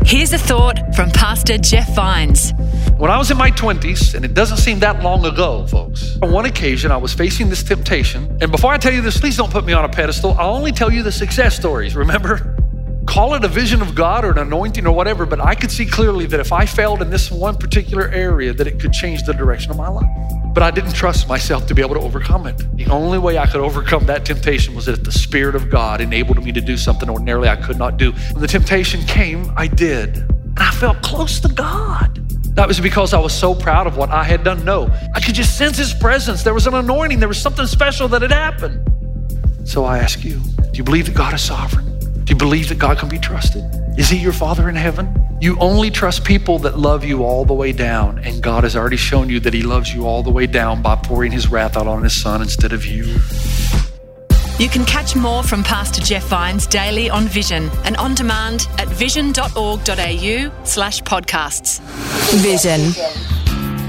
Here's a thought from Pastor Jeff Vines. When I was in my 20s, and it doesn't seem that long ago, folks, on one occasion I was facing this temptation. And before I tell you this, please don't put me on a pedestal. I'll only tell you the success stories, remember? Call it a vision of God or an anointing or whatever, but I could see clearly that if I failed in this one particular area, that it could change the direction of my life. But I didn't trust myself to be able to overcome it. The only way I could overcome that temptation was if the Spirit of God enabled me to do something ordinarily I could not do. When the temptation came, I did. And I felt close to God. That was because I was so proud of what I had done. No, I could just sense His presence. There was an anointing. There was something special that had happened. So I ask you, do you believe that God is sovereign? Do you believe that God can be trusted? Is He your Father in heaven? You only trust people that love you all the way down, and God has already shown you that He loves you all the way down by pouring His wrath out on His Son instead of you. You can catch more from Pastor Jeff Vines daily on Vision and on demand at vision.org.au/podcasts. Vision.